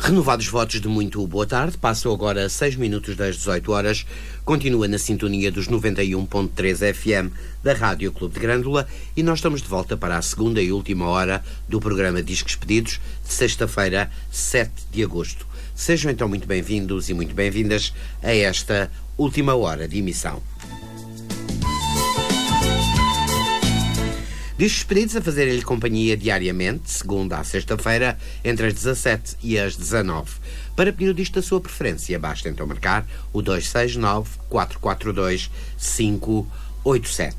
Renovados votos de muito boa tarde, passam agora 6 minutos das 18 horas, continua na sintonia dos 91.3 FM da Rádio Clube de Grândola e nós estamos de volta para a segunda e última hora do programa Discos Pedidos, de sexta-feira, 7 de agosto. Sejam então muito bem-vindos e muito bem-vindas a esta última hora de emissão. Discos Pedidos a fazer-lhe companhia diariamente, segunda à sexta-feira, entre as 17 e as 19. Para pedir o disco da sua preferência, basta então marcar o 269-442-587.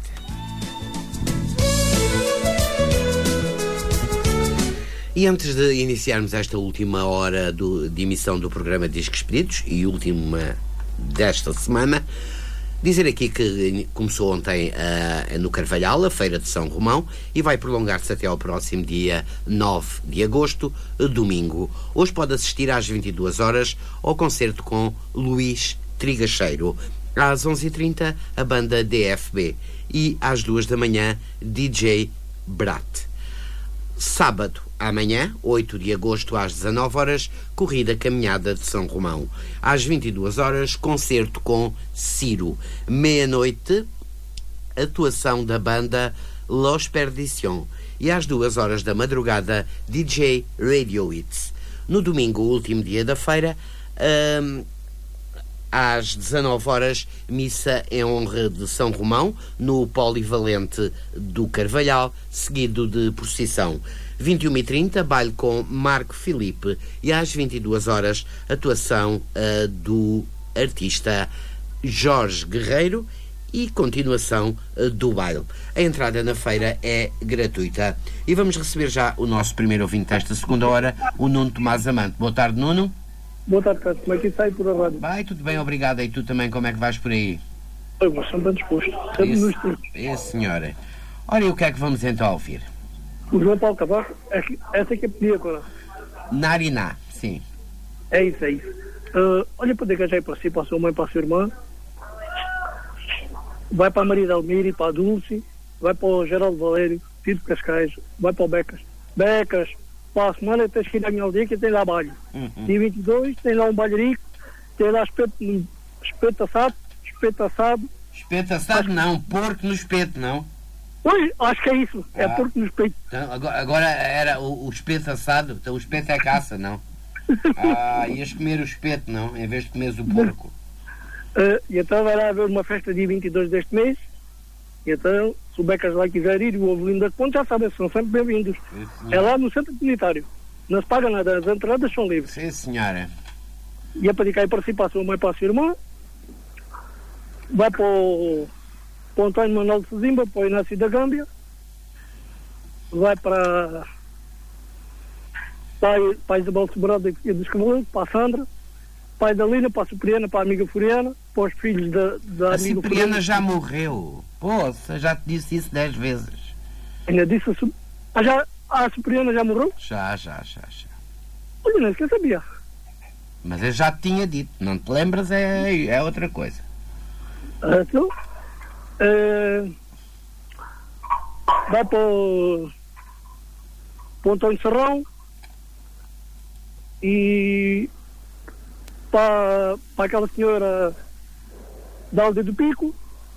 E antes de iniciarmos esta última hora de emissão do programa Discos Pedidos, e última desta semana, dizer aqui que começou ontem no Carvalhal, a Feira de São Romão, e vai prolongar-se até ao próximo dia 9 de agosto, domingo. Hoje pode assistir às 22 horas ao concerto com Luís Trigacheiro. Às 11h30, a banda DFB. E às 2 da manhã, DJ Brat. Sábado, amanhã, 8 de agosto, às 19 horas, corrida caminhada de São Romão. Às 22 horas, concerto com Ciro. Meia-noite, atuação da banda Los Perdición. E às 2 horas da madrugada, DJ Radio Hits. No domingo, o último dia da feira, às 19 horas, missa em honra de São Romão, no Polivalente do Carvalhal, seguido de procissão. 21h30, baile com Marco Filipe, e às 22 horas, atuação do artista Jorge Guerreiro e continuação do baile. A entrada na feira é gratuita. E vamos receber já o nosso primeiro ouvinte desta segunda hora, o Nuno Tomás Amante. Boa tarde, Nuno. Boa tarde, Cássio. Como é que isso sai por a rádio? Vai, tudo bem, obrigado. E tu também, como é que vais por aí? Eu vou sempre disposto. Sempre nos tempos. Senhora. Ora, e o que é que vamos então ouvir? O João Paulo Cavaco, essa é que eu pedi agora. Nariná, sim. É isso. Olha para onde é que já para si, para a sua mãe, para a sua irmã. Vai para a Maria Delmira e para a Dulce. Vai para o Geraldo Valério, Tito Cascais. Vai para o Becas. Para a semana tens que ir à minha aldeia que tem lá baile. Dia 22 tem lá um bailarico, tem lá espeto assado. Espeto assado não, porco no espeto, não? Pois, acho que é isso, é porco no espeto. Então, agora era o espeto assado, então o espeto é caça, não? Ias comer o espeto, não? Em vez de comeres o porco. E então vai lá haver uma festa dia 22 deste mês. E então, se o Becas lá quiser ir e o Avelino da Ponte, já sabem, são sempre bem-vindos. É lá no centro comunitário. Não se paga nada, as entradas são livres. Sim, senhora. E é para dedicar para si, para a sua mãe, para a sua irmã. Vai para o Antônio Manuel de Sezimba, para o Inácio da Gâmbia. Vai para a Isabel Sobrada e dos Cavaleiros, para a Sandra. Para a Dalina, para a Cipriana, para a amiga Furiana, para os filhos da amiga Furiana. A Cipriana já morreu. Poxa, já te disse isso 10 vezes. Ainda disse a Cipriana já morreu? Já. Olha, não sequer sabia. Mas eu já te tinha dito. Não te lembras, é outra coisa. Então, vai para o Antônio Serrão e para aquela senhora da Aldeia do Pico.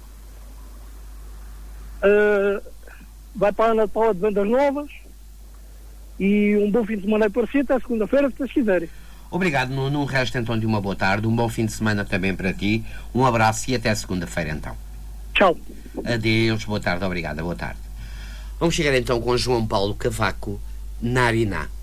Vai para a Ana de Paula de Vendas Novas e um bom fim de semana aí para si, até segunda-feira, se vocês quiserem. Obrigado, Nuno. Um resto então de uma boa tarde, um bom fim de semana também para ti, um abraço e até segunda-feira então. Tchau. Adeus, boa tarde, obrigada, boa tarde. Vamos chegar então com João Paulo Cavaco, Nariná.